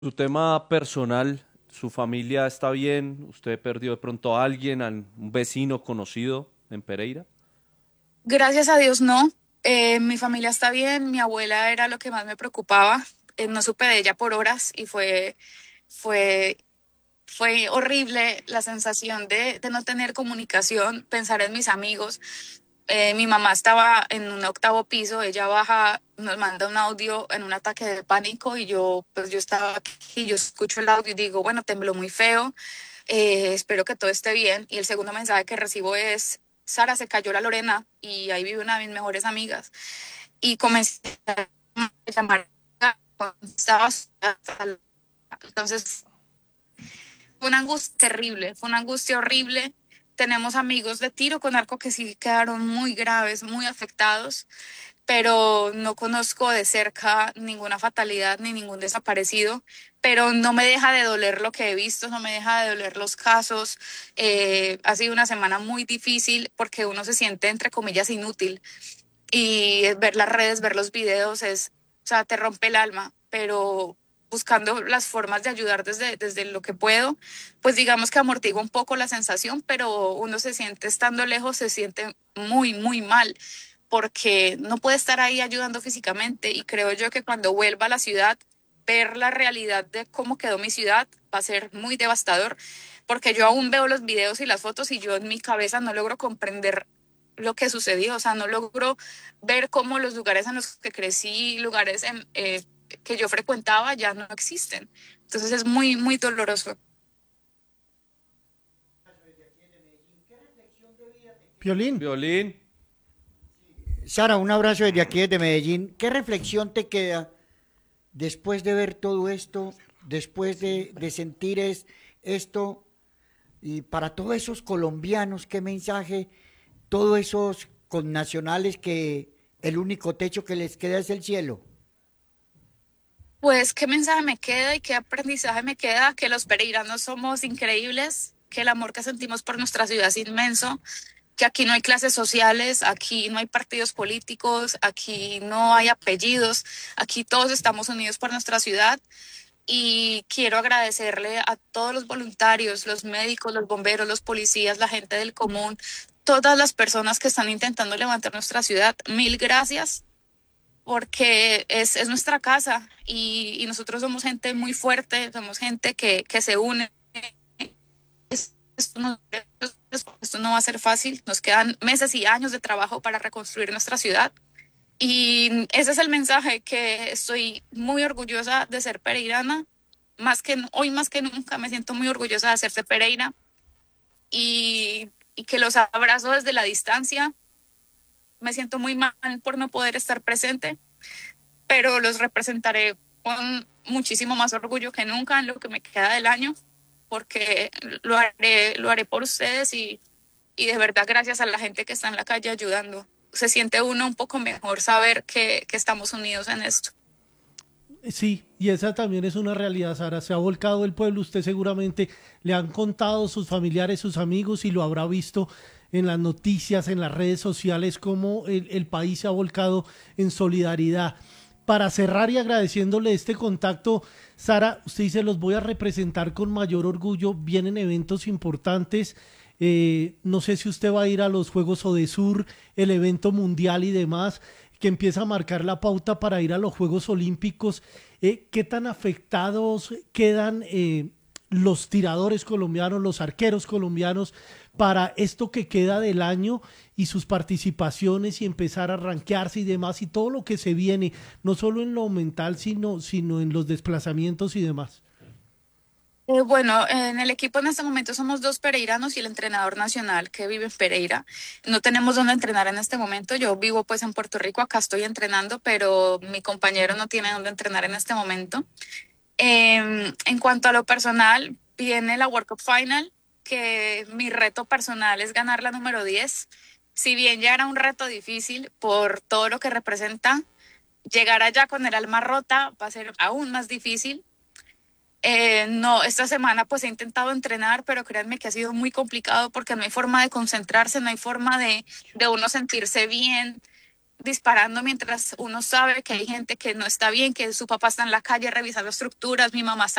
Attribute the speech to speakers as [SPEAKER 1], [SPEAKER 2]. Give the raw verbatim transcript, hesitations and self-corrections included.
[SPEAKER 1] Su tema personal, su familia está bien, usted perdió de pronto a alguien, a un vecino conocido en Pereira.
[SPEAKER 2] Gracias a Dios no. Eh, mi familia está bien, mi abuela era lo que más me preocupaba. Eh, no supe de ella por horas y fue, fue, fue horrible la sensación de, de no tener comunicación, pensar en mis amigos. Eh, mi mamá estaba en un octavo piso, ella baja, nos manda un audio en un ataque de pánico y yo, pues yo estaba aquí, yo escucho el audio y digo, bueno, tembló muy feo, eh, espero que todo esté bien. Y el segundo mensaje que recibo es, Sara, se cayó la Lorena y ahí vive una de mis mejores amigas. Y comencé a llamar, estaba entonces fue una angustia terrible, fue una angustia horrible. Tenemos amigos de tiro con arco que sí quedaron muy graves, muy afectados, pero no conozco de cerca ninguna fatalidad ni ningún desaparecido, pero no me deja de doler lo que he visto, no me deja de doler los casos. Eh, ha sido una semana muy difícil porque uno se siente, entre comillas, inútil y ver las redes, ver los videos es, o sea, te rompe el alma, pero buscando las formas de ayudar desde, desde lo que puedo, pues digamos que amortigo un poco la sensación, pero uno se siente estando lejos, se siente muy, muy mal porque no puede estar ahí ayudando físicamente y creo yo que cuando vuelva a la ciudad, ver la realidad de cómo quedó mi ciudad va a ser muy devastador, porque yo aún veo los videos y las fotos y yo en mi cabeza no logro comprender lo que sucedió, o sea, no logro ver cómo los lugares en los que crecí, lugares en, eh, que yo frecuentaba ya no existen. Entonces es muy, muy doloroso.
[SPEAKER 3] Piolín,
[SPEAKER 1] Violín,
[SPEAKER 3] Sara, un abrazo desde aquí, desde Medellín. ¿Qué reflexión te queda después de ver todo esto, después de, de sentir es, esto? Y para todos esos colombianos, ¿qué mensaje? Todos esos connacionales que el único techo que les queda es el cielo.
[SPEAKER 2] Pues, ¿qué mensaje me queda y qué aprendizaje me queda? Que los pereiranos somos increíbles, que el amor que sentimos por nuestra ciudad es inmenso, que aquí no hay clases sociales, aquí no hay partidos políticos, aquí no hay apellidos, aquí todos estamos unidos por nuestra ciudad. Y quiero agradecerle a todos los voluntarios, los médicos, los bomberos, los policías, la gente del común, todas las personas que están intentando levantar nuestra ciudad. Mil gracias porque es, es nuestra casa y, y nosotros somos gente muy fuerte, somos gente que, que se une. Es- Esto no, esto no va a ser fácil, nos quedan meses y años de trabajo para reconstruir nuestra ciudad. Y ese es el mensaje, que estoy muy orgullosa de ser pereirana, más que hoy más que nunca me siento muy orgullosa de ser de Pereira y, y que los abrazo desde la distancia. Me siento muy mal por no poder estar presente, pero los representaré con muchísimo más orgullo que nunca en lo que me queda del año, porque lo haré, lo haré por ustedes y, y de verdad gracias a la gente que está en la calle ayudando. Se siente uno un poco mejor saber que, que estamos unidos en esto.
[SPEAKER 3] Sí, y esa también es una realidad, Sara. Se ha volcado el pueblo, usted seguramente le han contado sus familiares, sus amigos y lo habrá visto en las noticias, en las redes sociales, cómo el, el país se ha volcado en solidaridad. Para cerrar y agradeciéndole este contacto, Sara, usted dice, los voy a representar con mayor orgullo, vienen eventos importantes. Eh, no sé si usted va a ir a los Juegos Odesur, el evento mundial y demás, que empieza a marcar la pauta para ir a los Juegos Olímpicos. Eh, ¿Qué tan afectados quedan eh, los tiradores colombianos, los arqueros colombianos para esto que queda del año y sus participaciones y empezar a rankearse y demás y todo lo que se viene, no solo en lo mental, sino, sino en los desplazamientos y demás?
[SPEAKER 2] Eh, bueno, en el equipo en este momento somos dos pereiranos y el entrenador nacional que vive en Pereira. No tenemos dónde entrenar en este momento. Yo vivo pues en Puerto Rico, acá estoy entrenando, pero mi compañero no tiene dónde entrenar en este momento. Eh, en cuanto a lo personal, viene la World Cup Final, que mi reto personal es ganar la número diez. Si bien ya era un reto difícil por todo lo que representa, llegar allá con el alma rota va a ser aún más difícil. Eh, no, esta semana pues he intentado entrenar, pero créanme que ha sido muy complicado porque no hay forma de concentrarse, no hay forma de, de uno sentirse bien, disparando mientras uno sabe que hay gente que no está bien, que su papá está en la calle revisando estructuras, mi mamá está